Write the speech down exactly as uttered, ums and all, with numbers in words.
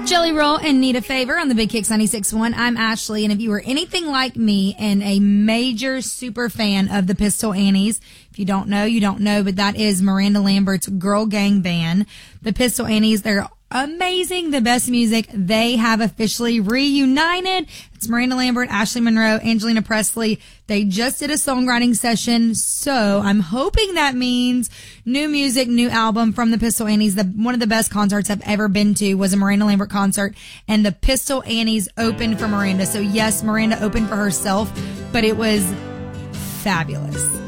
Jelly Roll and Need a Favor on the Big Kicks ninety-six point one. I'm Ashley, and if you were anything like me and a major super fan of the Pistol Annies, if you don't know, you don't know, but that is Miranda Lambert's girl gang band. The Pistol Annies, they're amazing, the best music. They have officially reunited. It's Miranda Lambert, Ashley Monroe, Angelina Presley. They just did a songwriting session, so I'm hoping that means new music, new album from the Pistol Annies. The, one of the best concerts I've ever been to was a Miranda Lambert concert, and the Pistol Annies opened for Miranda. So yes, Miranda opened for herself, but it was fabulous.